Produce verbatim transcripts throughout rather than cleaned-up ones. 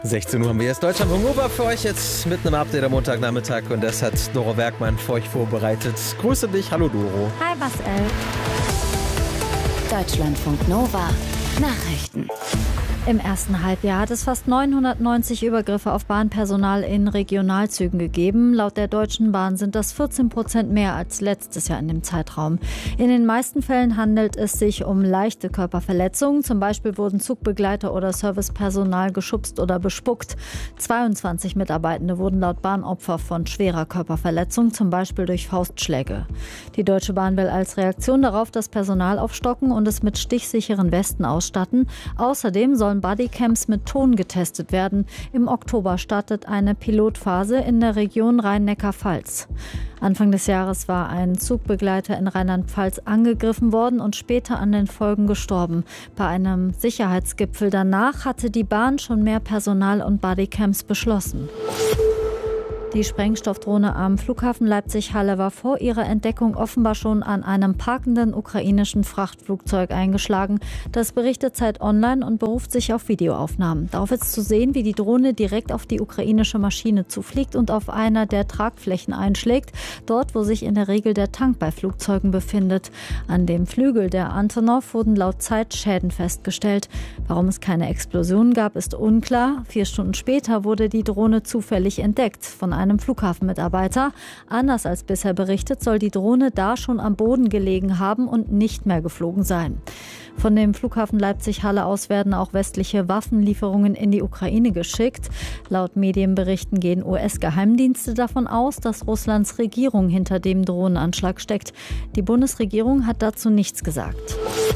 sechzehn Uhr haben wir jetzt Deutschlandfunk Nova für euch jetzt mit einem Update am Montagnachmittag und das hat Doro Werkmann für euch vorbereitet. Grüße dich, hallo Doro. Hi Marcel. Deutschlandfunk Nova Nachrichten. Im ersten Halbjahr hat es fast neunhundertneunzig Übergriffe auf Bahnpersonal in Regionalzügen gegeben. Laut der Deutschen Bahn sind das vierzehn Prozent mehr als letztes Jahr in dem Zeitraum. In den meisten Fällen handelt es sich um leichte Körperverletzungen. Zum Beispiel wurden Zugbegleiter oder Servicepersonal geschubst oder bespuckt. zweiundzwanzig Mitarbeitende wurden laut Bahn Opfer von schwerer Körperverletzung, zum Beispiel durch Faustschläge. Die Deutsche Bahn will als Reaktion darauf das Personal aufstocken und es mit stichsicheren Westen ausstatten. Außerdem soll Bodycams mit Ton getestet werden. Im Oktober startet eine Pilotphase in der Region Rhein-Neckar-Pfalz. Anfang des Jahres war ein Zugbegleiter in Rheinland-Pfalz angegriffen worden und später an den Folgen gestorben. Bei einem Sicherheitsgipfel danach hatte die Bahn schon mehr Personal und Bodycams beschlossen. Die Sprengstoffdrohne am Flughafen Leipzig-Halle war vor ihrer Entdeckung offenbar schon an einem parkenden ukrainischen Frachtflugzeug eingeschlagen. Das berichtet Zeit Online und beruft sich auf Videoaufnahmen. Darauf ist zu sehen, wie die Drohne direkt auf die ukrainische Maschine zufliegt und auf einer der Tragflächen einschlägt, dort wo sich in der Regel der Tank bei Flugzeugen befindet. An dem Flügel der Antonov wurden laut Zeit Schäden festgestellt. Warum es keine Explosion gab, ist unklar. Vier Stunden später wurde die Drohne zufällig entdeckt von einem Flughafenmitarbeiter. Anders als bisher berichtet, soll die Drohne da schon am Boden gelegen haben und nicht mehr geflogen sein. Von dem Flughafen Leipzig-Halle aus werden auch westliche Waffenlieferungen in die Ukraine geschickt. Laut Medienberichten gehen U S-Geheimdienste davon aus, dass Russlands Regierung hinter dem Drohnenanschlag steckt. Die Bundesregierung hat dazu nichts gesagt.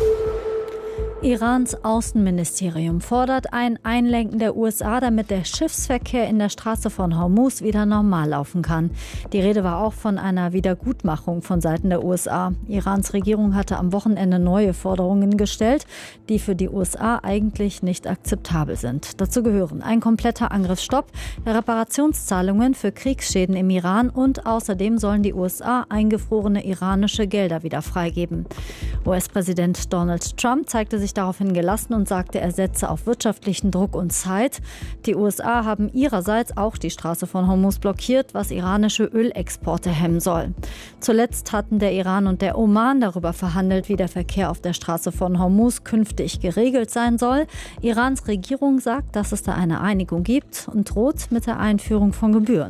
Irans Außenministerium fordert ein Einlenken der U S A, damit der Schiffsverkehr in der Straße von Hormuz wieder normal laufen kann. Die Rede war auch von einer Wiedergutmachung von Seiten der U S A. Irans Regierung hatte am Wochenende neue Forderungen gestellt, die für die U S A eigentlich nicht akzeptabel sind. Dazu gehören ein kompletter Angriffsstopp, Reparationszahlungen für Kriegsschäden im Iran und außerdem sollen die U S A eingefrorene iranische Gelder wieder freigeben. U S-Präsident Donald Trump zeigte sich daraufhin gelassen und sagte, er setze auf wirtschaftlichen Druck und Zeit. Die U S A haben ihrerseits auch die Straße von Hormuz blockiert, was iranische Ölexporte hemmen soll. Zuletzt hatten der Iran und der Oman darüber verhandelt, wie der Verkehr auf der Straße von Hormuz künftig geregelt sein soll. Irans Regierung sagt, dass es da eine Einigung gibt und droht mit der Einführung von Gebühren.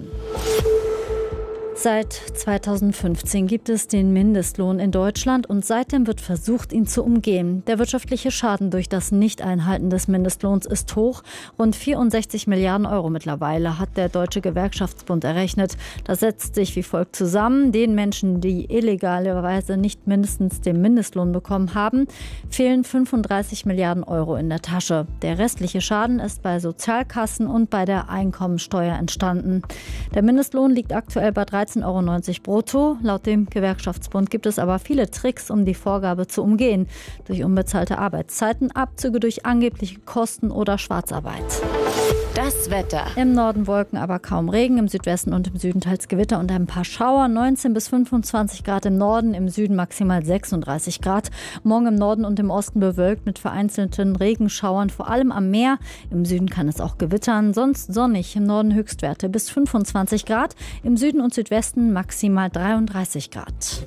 Seit zweitausendfünfzehn gibt es den Mindestlohn in Deutschland und seitdem wird versucht, ihn zu umgehen. Der wirtschaftliche Schaden durch das Nicht-Einhalten des Mindestlohns ist hoch. Rund vierundsechzig Milliarden Euro mittlerweile hat der Deutsche Gewerkschaftsbund errechnet. Das setzt sich wie folgt zusammen. Den Menschen, die illegalerweise nicht mindestens den Mindestlohn bekommen haben, fehlen fünfunddreißig Milliarden Euro in der Tasche. Der restliche Schaden ist bei Sozialkassen und bei der Einkommensteuer entstanden. Der Mindestlohn liegt aktuell bei dreizehn Euro neunzig brutto. Laut dem Gewerkschaftsbund gibt es aber viele Tricks, um die Vorgabe zu umgehen. Durch unbezahlte Arbeitszeiten, Abzüge durch angebliche Kosten oder Schwarzarbeit. Das Wetter. Im Norden Wolken, aber kaum Regen. Im Südwesten und im Süden teils Gewitter und ein paar Schauer. neunzehn bis fünfundzwanzig Grad im Norden, im Süden maximal sechsunddreißig Grad. Morgen im Norden und im Osten bewölkt mit vereinzelten Regenschauern, vor allem am Meer. Im Süden kann es auch gewittern. Sonst sonnig. Im Norden Höchstwerte bis fünfundzwanzig Grad. Im Süden und Südwesten maximal dreiunddreißig Grad.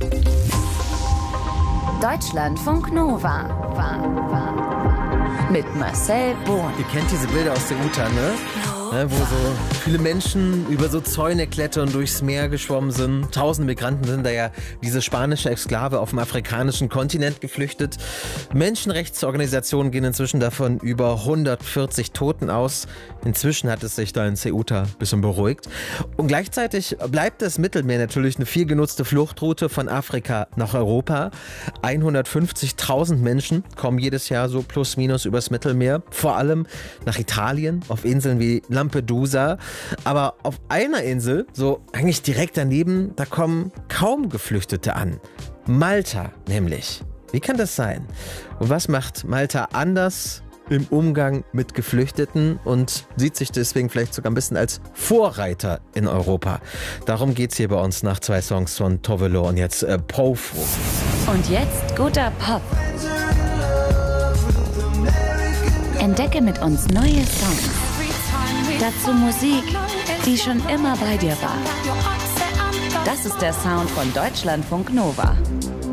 Deutschlandfunk Nova. Mit Marcel Bohn. Ihr kennt diese Bilder aus Ceuta, ne? Ne, wo so viele Menschen über so Zäune klettern und durchs Meer geschwommen sind. Tausende Migranten sind da ja diese spanische Exklave auf dem afrikanischen Kontinent geflüchtet. Menschenrechtsorganisationen gehen inzwischen davon über hundertvierzig Toten aus. Inzwischen hat es sich da in Ceuta ein bisschen beruhigt. Und gleichzeitig bleibt das Mittelmeer natürlich eine viel genutzte Fluchtroute von Afrika nach Europa. hundertfünfzigtausend Menschen kommen jedes Jahr so plus minus übers Mittelmeer. Vor allem nach Italien, auf Inseln wie Lampedusa. Aber auf einer Insel, so eigentlich direkt daneben, da kommen kaum Geflüchtete an. Malta nämlich. Wie kann das sein? Und was macht Malta anders im Umgang mit Geflüchteten und sieht sich deswegen vielleicht sogar ein bisschen als Vorreiter in Europa? Darum geht's hier bei uns nach zwei Songs von Tovelo und jetzt äh, Pofu. Und jetzt guter Pop. Entdecke mit uns neue Songs. Dazu Musik, die schon immer bei dir war. Das ist der Sound von Deutschlandfunk Nova.